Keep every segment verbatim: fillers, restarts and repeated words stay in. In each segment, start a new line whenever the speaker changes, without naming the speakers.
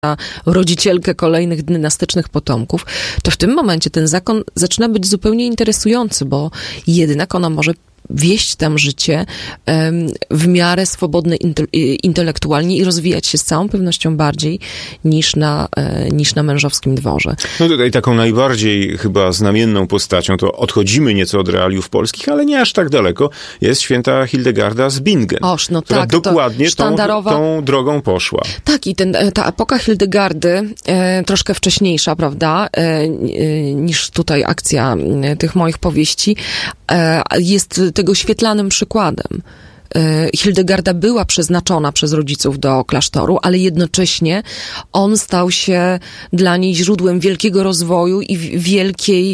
na rodzicielkę kolejnych dynastycznych potomków, to w tym momencie ten zakon zaczyna być zupełnie interesujący, bo jednak ona może wieść tam życie um, w miarę swobodne inte, intelektualnie i rozwijać się z całą pewnością bardziej niż na, e, niż na mężowskim dworze.
No tutaj taką najbardziej chyba znamienną postacią, to odchodzimy nieco od realiów polskich, ale nie aż tak daleko, jest święta Hildegarda z Bingen,
Oż, no
która
tak,
dokładnie
sztandarowa...
tą, tą drogą poszła.
Tak, i ten, ta epoka Hildegardy, e, troszkę wcześniejsza, prawda, e, e, niż tutaj akcja e, tych moich powieści, e, jest tego świetlanym przykładem. Hildegarda była przeznaczona przez rodziców do klasztoru, ale jednocześnie on stał się dla niej źródłem wielkiego rozwoju i wielkiej...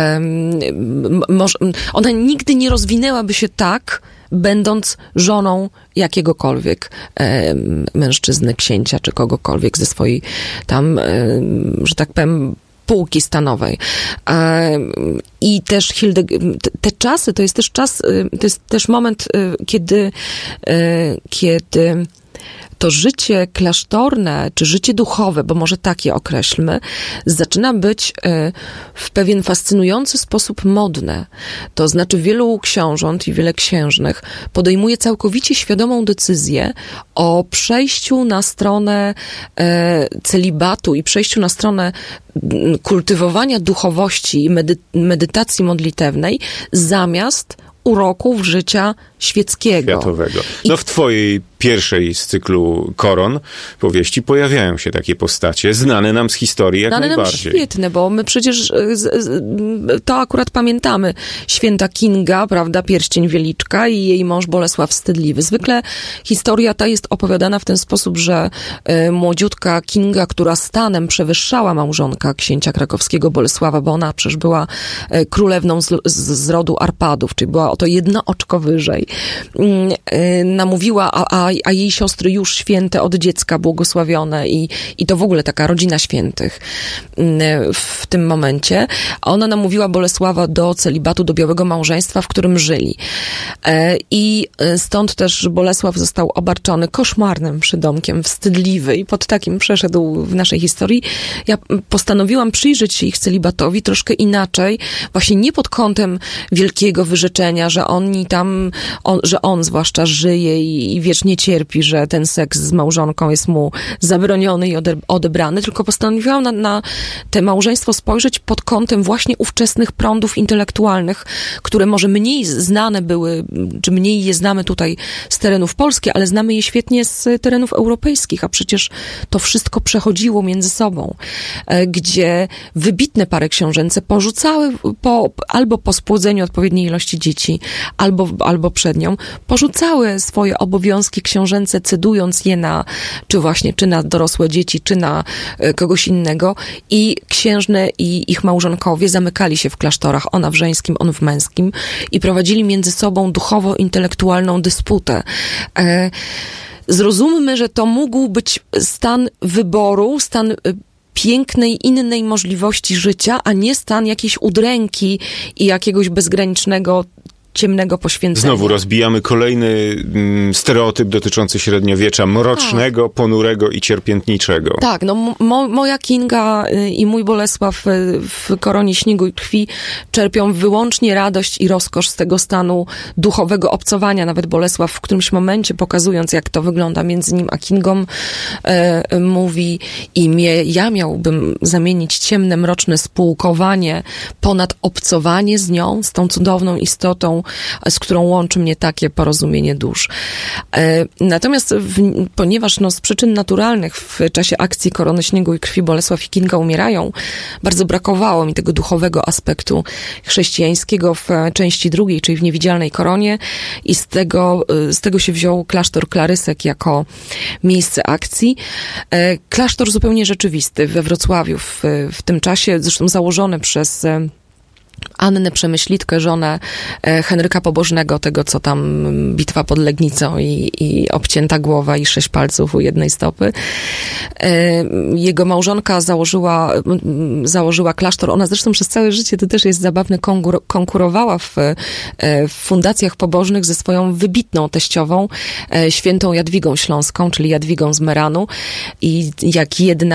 Um, może, ona nigdy nie rozwinęłaby się tak, będąc żoną jakiegokolwiek um, mężczyzny, księcia czy kogokolwiek ze swojej tam, um, że tak powiem, półki stanowej. I też Hilde, te czasy, to jest też czas, to jest też moment, kiedy, kiedy to życie klasztorne, czy życie duchowe, bo może tak je określmy, zaczyna być w pewien fascynujący sposób modne. To znaczy wielu książąt i wiele księżnych podejmuje całkowicie świadomą decyzję o przejściu na stronę celibatu i przejściu na stronę kultywowania duchowości i medy- medytacji modlitewnej zamiast uroków życia świeckiego.
Światowego. No w twojej pierwszej z cyklu Koron powieści pojawiają się takie postacie, znane nam z historii jak
znane
najbardziej.
Znane nam świetne, bo my przecież z, z, to akurat pamiętamy. Święta Kinga, prawda, Pierścień Wieliczka i jej mąż Bolesław Wstydliwy. Zwykle historia ta jest opowiadana w ten sposób, że y, młodziutka Kinga, która stanem przewyższała małżonka księcia krakowskiego Bolesława, bo ona przecież była y, królewną z, z, z rodu Arpadów, czyli była o to jedno oczko wyżej. Y, namówiła, a, a, a jej siostry już święte od dziecka, błogosławione i, i to w ogóle taka rodzina świętych y, w tym momencie. Ona namówiła Bolesława do celibatu, do białego małżeństwa, w którym żyli. Y, I stąd też Bolesław został obarczony koszmarnym przydomkiem Wstydliwy i pod takim przeszedł w naszej historii. Ja postanowiłam przyjrzeć się ich celibatowi troszkę inaczej, właśnie nie pod kątem wielkiego wyrzeczenia, że oni tam, on, że on zwłaszcza żyje i, i wiecznie cierpi, że ten seks z małżonką jest mu zabroniony i ode, odebrany, tylko postanowiłam na, na te małżeństwo spojrzeć pod kątem właśnie ówczesnych prądów intelektualnych, które może mniej znane były, czy mniej je znamy tutaj z terenów Polski, ale znamy je świetnie z terenów europejskich, a przecież to wszystko przechodziło między sobą, gdzie wybitne pary książęce porzucały po, albo po spłodzeniu odpowiedniej ilości dzieci, albo, albo przed nią, porzucały swoje obowiązki książęce, cedując je na, czy właśnie, czy na dorosłe dzieci, czy na kogoś innego i księżne i ich małżonkowie zamykali się w klasztorach, ona w żeńskim, on w męskim i prowadzili między sobą duchowo-intelektualną dysputę. E, zrozummy, że to mógł być stan wyboru, stan pięknej, innej możliwości życia, a nie stan jakiejś udręki i jakiegoś bezgranicznego ciemnego poświęcenia.
Znowu rozbijamy kolejny mm, stereotyp dotyczący średniowiecza, mrocznego, tak. ponurego i cierpiętniczego.
Tak, no mo, moja Kinga i mój Bolesław w Koronie Śniegu i Krwi czerpią wyłącznie radość i rozkosz z tego stanu duchowego obcowania. Nawet Bolesław w którymś momencie, pokazując jak to wygląda między nim a Kingą, e, mówi i mnie, ja miałbym zamienić ciemne, mroczne spółkowanie ponad obcowanie z nią, z tą cudowną istotą, z którą łączy mnie takie porozumienie dusz. Natomiast w, ponieważ no, z przyczyn naturalnych w czasie akcji Korony Śniegu i Krwi Bolesław i Kinga umierają, bardzo brakowało mi tego duchowego aspektu chrześcijańskiego w części drugiej, czyli w Niewidzialnej Koronie i z tego, z tego się wziął klasztor Klarysek jako miejsce akcji. Klasztor zupełnie rzeczywisty we Wrocławiu w, w tym czasie, zresztą założony przez Annę Przemyślitkę, żonę Henryka Pobożnego, tego co tam bitwa pod Legnicą i, i obcięta głowa i sześć palców u jednej stopy. Jego małżonka założyła, założyła klasztor. Ona zresztą przez całe życie, to też jest zabawne, konkurowała w, w fundacjach pobożnych ze swoją wybitną teściową, świętą Jadwigą Śląską, czyli Jadwigą z Meranu. I jak jedna